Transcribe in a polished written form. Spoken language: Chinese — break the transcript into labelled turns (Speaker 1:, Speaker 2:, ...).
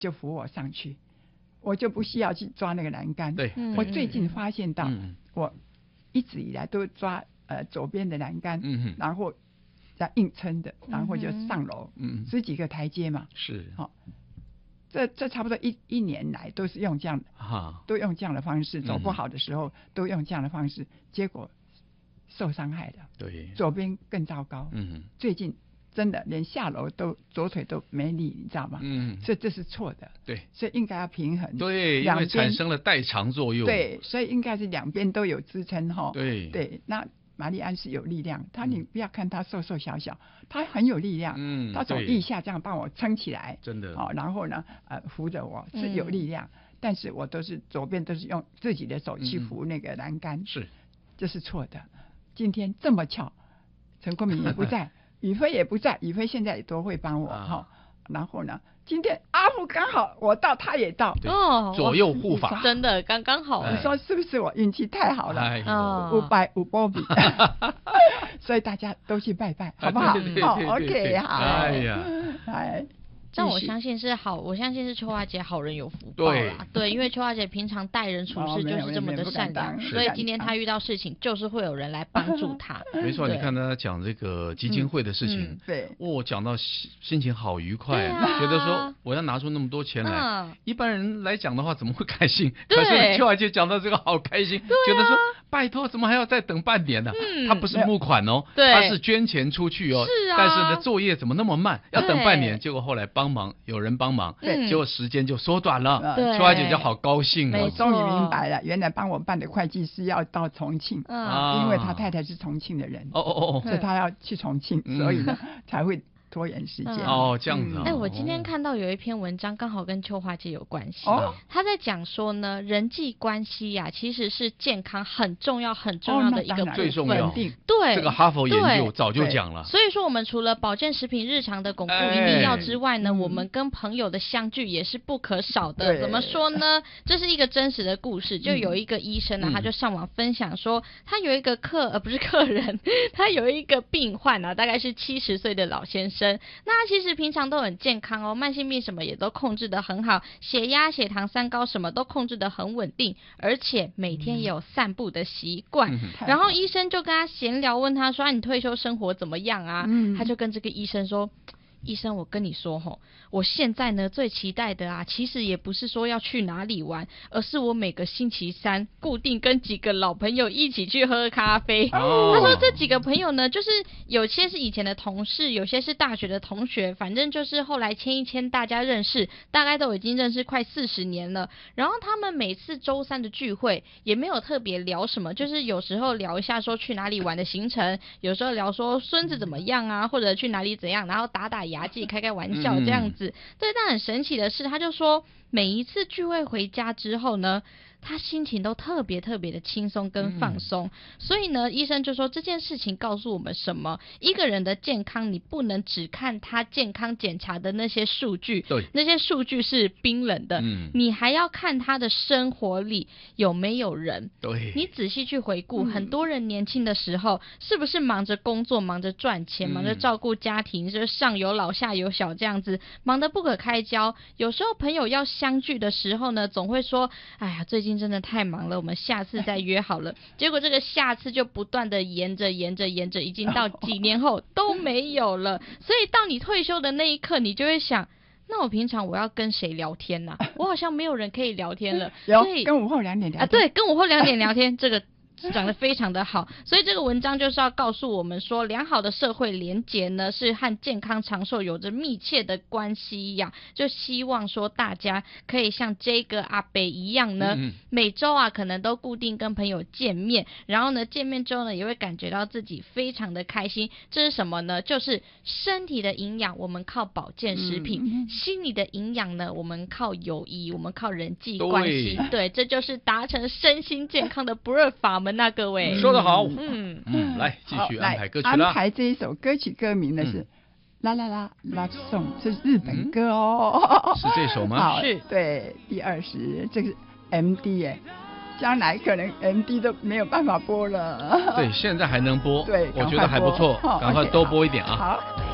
Speaker 1: 就扶我上去，我就不需要去抓那个栏杆。
Speaker 2: 对，
Speaker 1: 我最近发现到，我一直以来都抓左边的栏杆，然后再硬撑的，然后就上楼，10几个台阶嘛。
Speaker 2: 是，
Speaker 1: 好。这差不多一年来都是用这样的，都用这样的方式，走不好的时候都用这样的方式，结果受伤害了。
Speaker 2: 对，
Speaker 1: 左边更糟糕。最近真的连下楼都左腿都没力，你知道吗？所以这是错的。
Speaker 2: 对，
Speaker 1: 所以应该要平衡。
Speaker 2: 对，因为产生了代偿作用。
Speaker 1: 对，所以应该是两边都有支撑哈。
Speaker 2: 对，
Speaker 1: 那玛丽安是有力量，你不要看她瘦瘦小小，她很有力量。她从地下这样帮我撑起来，
Speaker 2: 真的。
Speaker 1: 然后呢，扶着我是有力量，但是我都是左边都是用自己的手去扶那个栏杆，
Speaker 2: 是，这
Speaker 1: 是错的。今天这么巧，陈坤明也不在，宇飞也不在，宇飞现在也都会帮我然后呢，今天阿福刚好我到，他也到，
Speaker 2: 左右护法，
Speaker 3: 真的刚刚好。
Speaker 1: 你说是不是我运气太好了？500波比，所以大家都去拜拜，好不好？OK， 好。
Speaker 2: 哎呀，
Speaker 3: 但我相信是好，我相信是秋华姐好人有福报啦。对，因为秋华姐平常待人处事就是这么的善良，所以今天她遇到事情，就是会有人来帮助她。
Speaker 2: 没错，你看她讲这个基金会的事情，我讲到心情好愉快，觉得说我要拿出那么多钱来，一般人来讲的话怎么会开心？可是秋华姐讲到这个好开心，觉得说拜托，怎么还要再等半年呢？她不是募款哦，她是捐钱出去哦，但是呢作业怎么那么慢，要等半年？结果后来有人帮忙，结果时间就缩短了，秋华姐就好高兴了。
Speaker 1: 我终于明白了，原来帮我办的会计师要到重庆，因为他太太是重庆的人，所以他要去重庆，所以呢才会拖延时间。
Speaker 2: 这样子。
Speaker 3: 我今天看到有一篇文章，刚好跟秋华姐有关系。他在讲说呢，人际关系呀，其实是健康很重要、很重要的一个部分。
Speaker 2: 最重要。
Speaker 3: 对，
Speaker 2: 这个哈佛研究早就讲了。
Speaker 3: 所以说，我们除了保健食品日常的巩固一定要之外呢，我们跟朋友的相聚也是不可少的。怎么说呢？这是一个真实的故事，就有一个医生呢，他就上网分享说，他有一个不是客人，他有一个病患啊，大概是70岁的老先生。那他其实平常都很健康哦，慢性病什么也都控制得很好，血压、血糖、三高什么都控制得很稳定，而且每天也有散步的习惯。然后医生就跟他闲聊，问他说：“你退休生活怎么样啊？”他就跟这个医生说：“医生，我跟你说我现在呢最期待的啊，其实也不是说要去哪里玩，而是我每个星期三固定跟几个老朋友一起去喝咖啡。他说这几个朋友呢，就是有些是以前的同事，有些是大学的同学，反正就是后来牵一牵大家认识，大概都已经认识快40年了。然后他们每次周三的聚会也没有特别聊什么，就是有时候聊一下说去哪里玩的行程，有时候聊说孙子怎么样啊，或者去哪里怎样，然后打牙祭、开玩笑这样子。对，但很神奇的是，他就说每一次聚会回家之后呢，他心情都特别的轻松跟放松。所以呢，医生就说这件事情告诉我们什么？一个人的健康，你不能只看他健康检查的那些数据，
Speaker 2: 对，
Speaker 3: 那些数据是冰冷的，你还要看他的生活里有没有人。
Speaker 2: 对，
Speaker 3: 你仔细去回顾，很多人年轻的时候是不是忙着工作、忙着赚钱、忙着照顾家庭，就是上有老下有小这样子，忙得不可开交。有时候朋友要相聚的时候呢，总会说：“哎呀，最近真的太忙了，我们下次再约好了。”结果这个下次就不断的延着，已经到几年后都没有了。所以到你退休的那一刻，你就会想，那我平常我要跟谁聊天啊？我好像没有人可以聊天了。
Speaker 1: 所以跟午后2点聊天
Speaker 3: 对，跟午后2点聊天，这个讲得非常的好。所以这个文章就是要告诉我们说，良好的社会连结呢，是和健康长寿有着密切的关系一样。就希望说大家可以像这个阿伯一样呢，每周啊可能都固定跟朋友见面，然后呢见面之后呢也会感觉到自己非常的开心。这是什么呢？就是身体的营养我们靠保健食品，心理的营养呢我们靠友谊，我们靠人际关系。对，这就是达成身心健康的不二法门。那各位
Speaker 2: 说得好。来继续安排歌曲了。
Speaker 1: 安排这一首歌曲歌名的是啦啦啦 Love Song， 这是日本歌哦。
Speaker 2: 是这首吗？
Speaker 3: 是，
Speaker 1: 对，第20，这个是 MD 耶，将来可能 MD 都没有办法播了。
Speaker 2: 对，现在还能播。
Speaker 1: 对，
Speaker 2: 我觉得还不错，赶快多播一点啊。
Speaker 1: 好。